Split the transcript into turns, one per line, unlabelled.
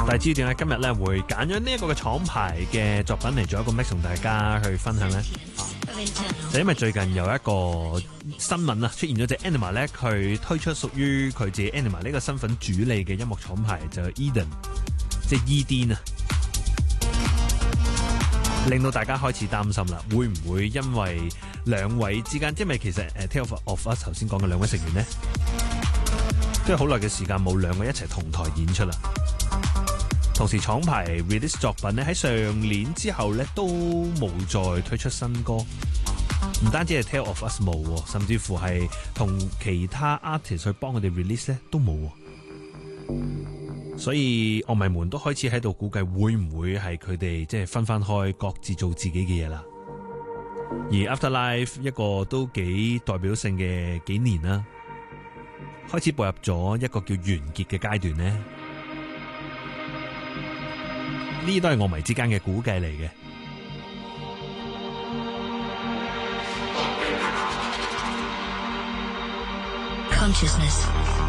大知點解今日咧會揀咗呢一個嘅廠牌嘅作品嚟做一個 mix 同大家去分享呢？就因為最近有一個新聞啊，出現咗隻 Anima 咧，佢推出屬於佢自己 Anima 呢個身份主理嘅音樂廠牌，就係 Eden， 即係 Eden 啊，令到大家開始擔心啦，會唔會因為兩位之間，因為其實Tale of Us 頭先講嘅兩位成員呢，都係好耐嘅時間冇兩個一齊同台演出啦。同時廠牌 release 作品咧喺上年之後咧都冇再推出新歌，唔單止係 Tale of Us 冇，甚至乎係同其他 artist 去幫佢哋 release 咧都冇，所以樂迷們都開始喺度估計會唔會係佢哋即係分開各自做自己嘅嘢啦。而 Afterlife 一個都幾代表性嘅幾年啦，開始步入咗一個叫完結嘅階段呢。呢啲都係樂迷之間嘅估計嚟嘅。
Consciousness